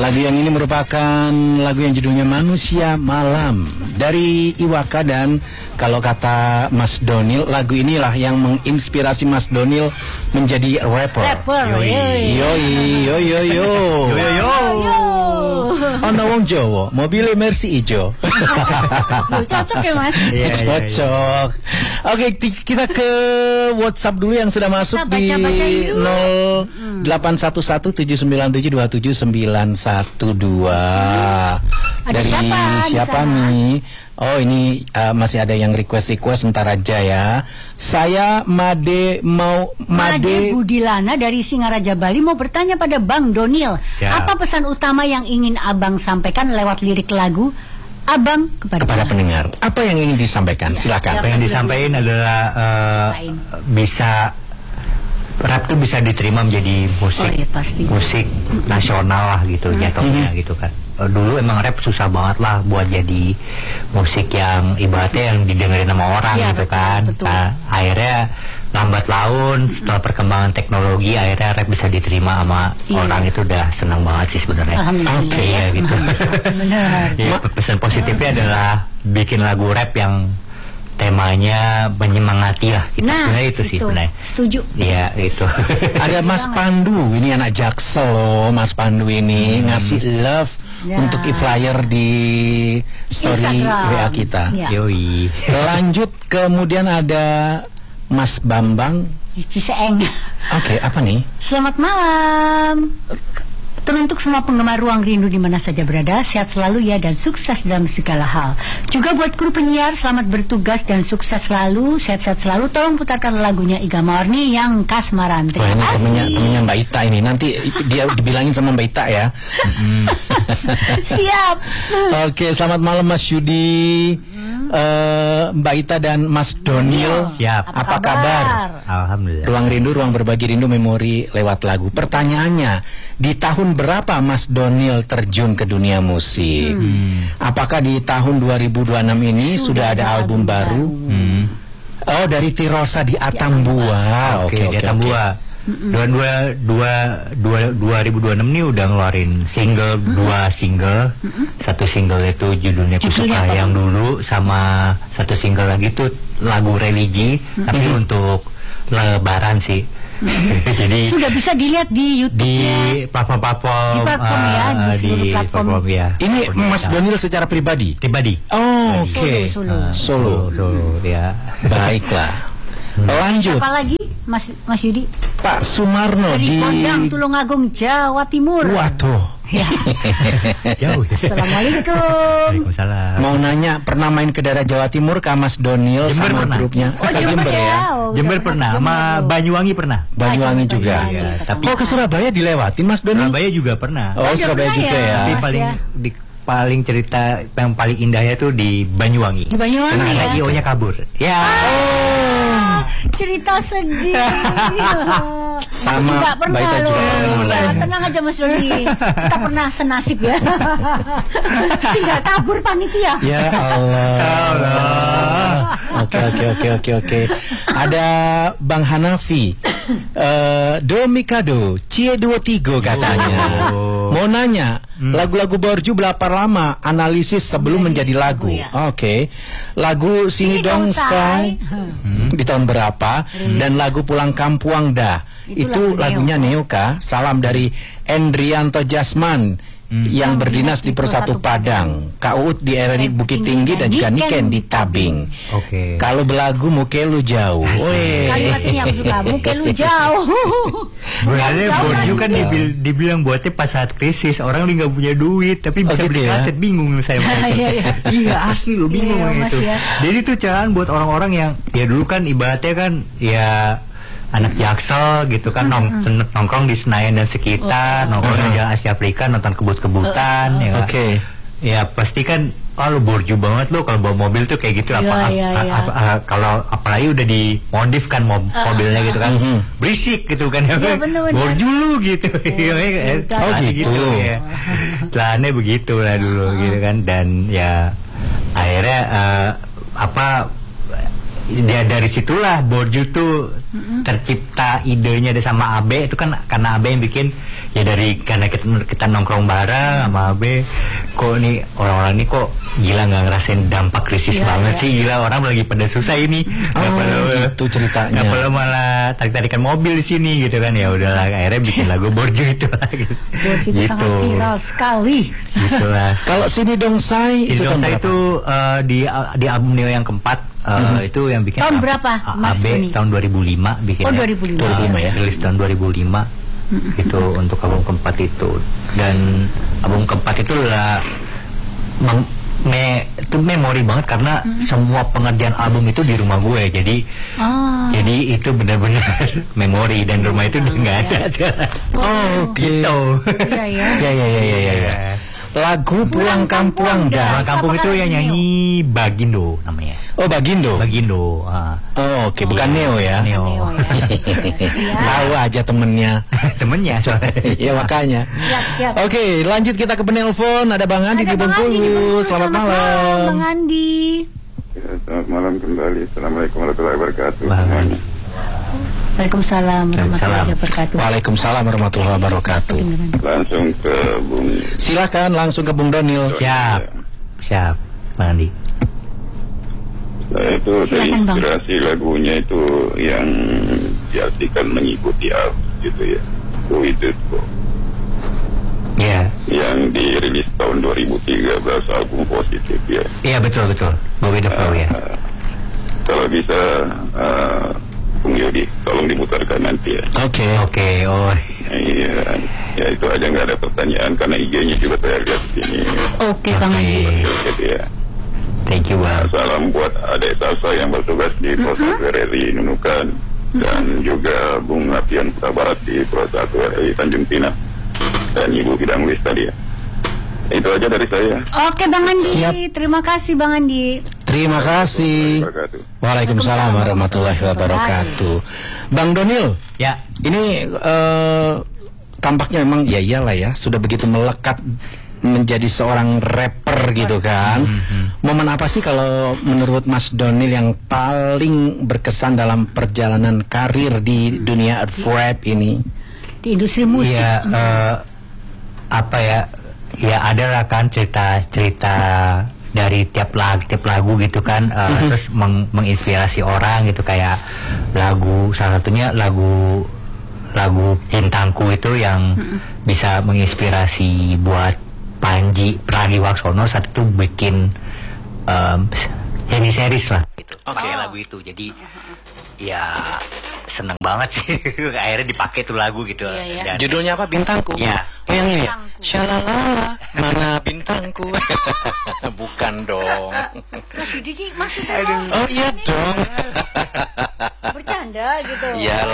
Lagu yang ini merupakan lagu yang judulnya Manusia Malam dari Iwaka, dan kalau kata Mas Donil, lagu inilah yang menginspirasi Mas Donil menjadi rapper. Yoi. Ono wong Jawa, mobilnya Mercy ijo. Cocok ya Mas? Cocok. Oke, kita ke WhatsApp dulu yang sudah masuk di 081179727912. Dari siapa nih? Oh, ini masih ada yang request ntar aja ya. Saya Made Budilana dari Singaraja Bali mau bertanya pada Bang Donil. Siap. Apa pesan utama yang ingin Abang sampaikan lewat lirik lagu Abang kepada pendengar? Apa yang ingin disampaikan? Silakan. Apa yang disampaikan adalah bisa rap tuh bisa diterima menjadi musik nasional lah gitu jatuhnya gitu kan. Dulu emang rap susah banget lah buat jadi musik yang ibaratnya yang didengerin sama orang gitu kan. Nah, akhirnya lambat laun setelah perkembangan teknologi akhirnya rap bisa diterima sama orang, itu udah senang banget sih sebenarnya. Oke, ya gitu. Ya, pesan positifnya adalah bikin lagu rap yang temanya menyemangati lah gitu. Sebenarnya itu sih sebenarnya. Setuju. Iya itu. Ada Mas Pandu, ini anak Jaksel loh. Mas Pandu ini ngasih love untuk e-flyer di story WA kita. Yoi. Lanjut, kemudian ada Mas Bambang Ciseeng. Oke, apa nih? Selamat malam. Teruntuk semua penggemar Ruang Rindu di mana saja berada, sehat selalu ya dan sukses dalam segala hal. Juga buat kru penyiar, selamat bertugas dan sukses selalu, sehat-sehat selalu. Tolong putarkan lagunya Iga Marni yang Kasmaran. Wah, ini temennya Mbak Ita ini. Nanti dia dibilangin sama Mbak Ita ya. Siap. Oke, selamat malam Mas Yudi, Mbak Ita dan Mas Donil. Siap. Apa kabar? Alhamdulillah. Ruang Rindu, ruang berbagi rindu, memori lewat lagu. Pertanyaannya, di tahun berapa Mas Donil terjun ke dunia musik? Apakah di tahun 2026 ini sudah ada album baru? Oh, dari Tirosa di Atambua. Oke, di Atambua. 2026 nih udah ngeluarin dua single. Satu single itu judulnya Kusuka yang dulu, sama satu single lagi tuh lagu religi, tapi untuk lebaran sih. Jadi sudah bisa dilihat di YouTube, di platform ya, di seluruh platform ya. Ini Mas Donil secara pribadi? Oh, oke. Solo ya. Baiklah. Lanjut. Siapa lagi Mas Yudi? Pak Sumarno dari Kondang, Tulungagung, Jawa Timur. Waduh. Ya. Jauh. Assalamualaikum. Waalaikumsalam. Mau nanya, pernah main ke daerah Jawa Timur ke Mas Donil sama grupnya? Oh, Jember ya. Jember pernah, sama Banyuwangi pernah. Banyuwangi juga. Ya, tapi ke Surabaya dilewatin Mas Donil? Surabaya juga pernah. Oh, Surabaya juga ya. Tapi paling cerita yang paling indahnya tuh di Banyuwangi. Di Banyuwangi. Karena IO-nya kabur. Ya. Cerita sedih. Sama nggak pernah Baita juga. Tenang aja Mas Doni, kita pernah senasib ya. Tidak kabur panitia. Ya Allah. Oke. Ada Bang Hanafi, Domikado, Cie 23 katanya. Mau nanya, lagu-lagu Borju berapa lama analisis sebelum menjadi lagu? Oke. Lagu Sini Dong Stay di tahun berapa? Dan lagu Pulang Kampuang dah. Itu lagunya Neoka. Salam dari Endrianto Jasman yang berdinas di Persatu Padang, Kak Uut di RRI Bukit Tinggi, dan juga Niken di Tabing. Oke. Kalau belagu Mukelu jauh. Kalimatnya yang suka Mukelu jauh. Sebenarnya Borju kan dibilang buatnya pas saat krisis, orang nggak punya duit tapi bisa beli kaset, bingung saya. Iya asli lo bingung gitu. Jadi tuh carahan buat orang-orang yang ya dulu kan ibaratnya kan ya anak Jaksel gitu kan, nongkrong di Senayan dan sekitar, nongkrong di Jalan Asia Afrika, nonton kebut-kebutan ya. Oke. Ya pasti kan lu Borju banget lo kalau bawa mobil tuh kayak gitu. Kalau apalagi udah dimodif kan mobilnya gitu kan, berisik gitu kan ya, Borju lu gitu. Oh gitu ya. Celananya begitu lah dulu gitu kan. Dan ya akhirnya dia dari situlah Borju tuh tercipta idenya deh sama Abe itu kan karena Abe yang bikin ya karena kita nongkrong bareng sama Abe, kok nih orang-orang ini kok gila nggak ngerasain dampak krisis banget sih, gila orang lagi pada susah ini, gitu ceritanya, nggak perlu malah tarik-tarikan mobil di sini gitu kan, ya udahlah akhirnya bikin lagu Borju itu Borju itu sangat viral sekali. Gitulah. Kalau Sini Dong Sai itu di album Neo yang keempat. Itu yang bikin tahun berapa Mas AB tahun 2005 bikinnya. Oh 2005 ya. Rilis tahun 2005 itu untuk album keempat itu, dan album keempat itu lah itu memori banget karena semua pengerjaan album itu di rumah gue, jadi itu benar-benar memori, dan rumah itu udah nggak ada. Gitu. Iya. Lagu Pulang Kampung Pulang Kampung itu yang nyanyi Bagindo namanya. Oh Bagindo. Oh oke, bukan Neo ya. Neo. Tahu aja temennya soalnya. Ya makanya. Siap. Oke, lanjut kita ke penelpon. Ada Bang Andi di Bengkulu. Selamat malam. Bang Andi. Selamat malam kembali. Assalamualaikum warahmatullahi wabarakatuh. Waalaikumsalam warahmatullahi wabarakatuh. Waalaikumsalam warahmatullahi wabarakatuh. Langsung ke Bung. Silakan langsung ke Bung Donil. Siap, Bang Andi. Saya itu terinspirasi lagunya itu yang diartikan mengikuti arus gitu ya. Itu Iya. Yang dirilis tahun 2013 album Positif ya. Iya betul. Go with the flow ya. Kalau bisa Bung Yodi, tolong diputarkan nanti ya. Oke. Oh. Iya, ya itu aja, nggak ada pertanyaan karena IG-nya juga saya lihat di sini. Oke, Bang Andi. Gitu ya. Thank you, Bang. Salam buat adik Salsa yang bertugas di Pros 1 RRI Nunukan dan juga Bung Apian Putra Barat di Pros 1 RRI Tanjung Pinang dan Ibu Bidang Lis tadi ya. Itu aja dari saya. Oke Bang Andi, Siap. Terima kasih Bang Andi. Terima kasih. Waalaikumsalam warahmatullahi wabarakatuh. Bang Donil, ya. Ini tampaknya memang ya iyalah ya, sudah begitu melekat menjadi seorang rapper gitu kan. Momen apa sih kalau menurut Mas Donil yang paling berkesan dalam perjalanan karir di dunia rap ini? Di industri musik. Ya, apa ya? Ya ada lah kan cerita dari tiap lagu gitu kan, terus menginspirasi orang gitu, kayak salah satunya lagu Bintangku itu yang bisa menginspirasi buat Panji Pragiwaksono saat itu bikin Henny Series lah gitu. Lagu itu jadi ya seneng banget sih akhirnya dipakai tuh lagu gitu. Dan judulnya apa? Bintangku. Ya. Yang ini ya. Syalalala, mana bintangku? Bukan dong. Mas Yudi maksudnya. Oh iya dong. Bercanda gitu.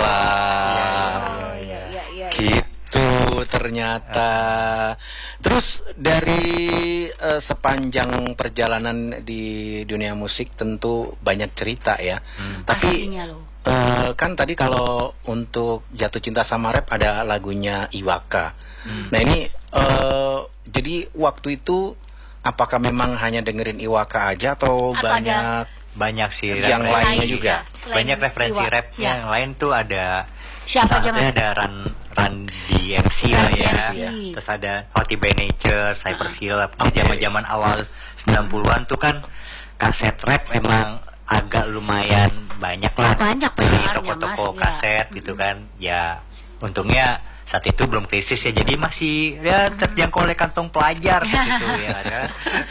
Iyalah. Iya. Gitu ternyata. Terus dari sepanjang perjalanan di dunia musik tentu banyak cerita ya. Tapi kan tadi kalau untuk Jatuh Cinta Sama Rap ada lagunya Iwaka. Nah ini jadi waktu itu apakah memang hanya dengerin Iwaka aja atau banyak sih yang lainnya juga? Banyak referensi rap yang lain tuh ada. Siapa aja Mas? Ada Run DMC lah ya. Terus ada Hotty by Nature, Cypress Hill. Zaman-zaman awal 90-an tuh kan kaset rap emang agak lumayan banyak lah. Banyak di toko-toko kaset gitu kan. Ya untungnya saat itu belum krisis ya, jadi masih ya terjangkau oleh kantong pelajar gitu ya kan.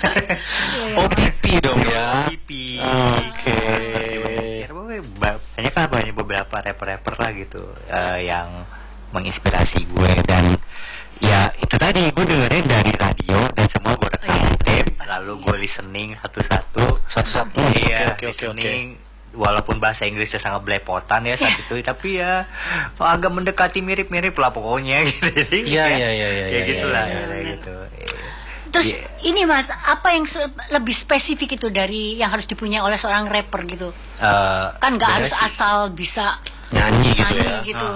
OPP dong ya. OPP. Oke. Banyak beberapa rapper lah gitu yang menginspirasi gue, dan ya itu tadi gue dengerin dari radio dan semua gue rekam tape, lalu gue listening satu-satu. Iya, listening. Walaupun bahasa Inggrisnya sangat belepotan ya saat itu, tapi ya agak mendekati mirip-mirip lah pokoknya gitu. Jadi ya gitulah gitu. Terus ini Mas, apa yang lebih spesifik itu dari yang harus dipunyai oleh seorang rapper gitu? Kan nggak harus asal bisa nyanyi gitu.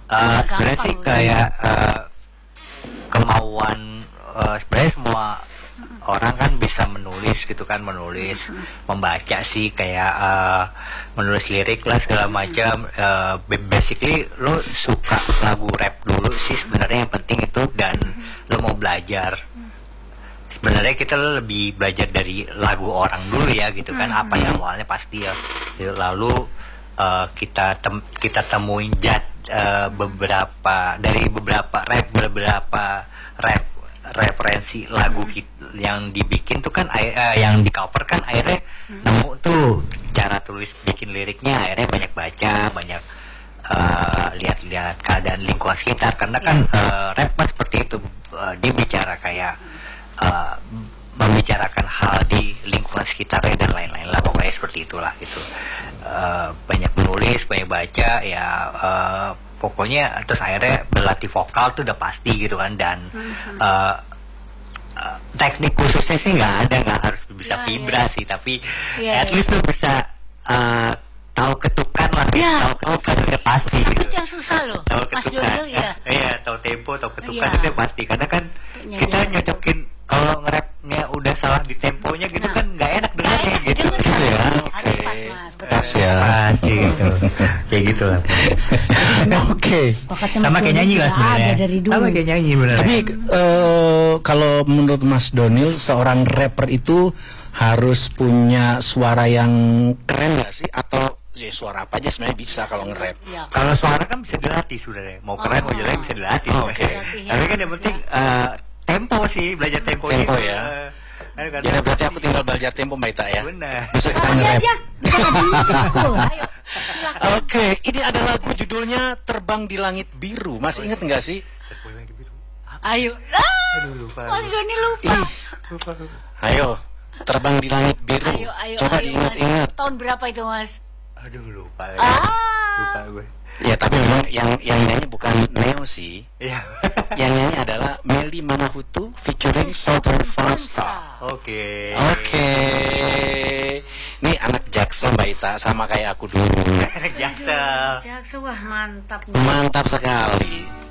Sebenarnya sih kayak kemauan sebenarnya semua orang kan bisa menulis gitu kan, membaca sih kayak menulis lirik lah segala macam. Basically lo suka lagu rap dulu sih sebenarnya yang penting itu, dan lo mau belajar. Sebenarnya kita lebih belajar dari lagu orang dulu ya gitu kan, apa yang awalnya pasti ya. Lalu kita temuin beberapa referensi lagu yang dibikin tuh kan, yang di cover kan akhirnya nemu tuh cara tulis bikin liriknya, akhirnya banyak baca, banyak lihat-lihat keadaan lingkungan sekitar, karena kan rap kan seperti itu, dia bicara kayak membicarakan hal di lingkungan sekitarnya dan lain-lain lah, pokoknya seperti itulah gitu. Banyak menulis, banyak baca ya, pokoknya terus akhirnya berlatih vokal tuh udah pasti gitu kan, dan teknik khususnya sih nggak harus bisa vibrasi, tapi at least tuh bisa tahu ketukan lah, tahu udah pasti gitu. Itu yang susah loh, Mas Donil ya. Iya, tahu tempo, tahu ketukan itu pasti, karena kan kita nyocokin kalau nge-rapnya udah salah di temponya gitu kan nggak enak dengarnya gitu. Ya. Harus pas Mas, betul. Pas ya. Pas gitu. Kayak gitu lah. Oke. Sama kayak nyanyi lah sebenarnya. Sama kayak nyanyi benar. Tapi kalau menurut Mas Donil, seorang rapper itu harus punya suara yang keren nggak sih? Atau ya, suara apa aja sebenarnya bisa kalau nge-rap? Ya. Kalau suara kan bisa dilatih sebenarnya. Mau keren mau jelek bisa dilatih. Tapi kan yang penting tempo sih, belajar tempo ya. Ya berarti aku tinggal belajar tempo Mbak Ita ya. Benar. Bisa kita nge-rap. aja. Ayo, silakan. Oke, ini ada lagu judulnya Terbang di Langit Biru. Masih inget nggak sih? Ayo. Mas Doni lupa. Ayo, Terbang di Langit Biru. Ayo, Coba diingat-ingat. Tahun berapa itu, Mas? Aduh lupa. Lupa gue. Ya tapi memang yang nyanyi bukan Neo sih. Iya. Yang nyanyi adalah Melly Manahutu featuring Southern Falsta. Oke. Ini anak Jaksel Mbak Ita, sama kayak aku dulu. Jaksel. Jaksel, wah mantap. Mantap sekali.